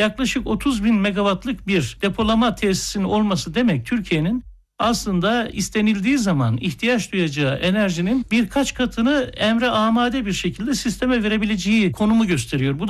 yaklaşık 30 bin megawattlık bir depolama tesisinin olması demek Türkiye'nin aslında istenildiği zaman ihtiyaç duyacağı enerjinin birkaç katını emre amade bir şekilde sisteme verebileceği konumu gösteriyor. Bu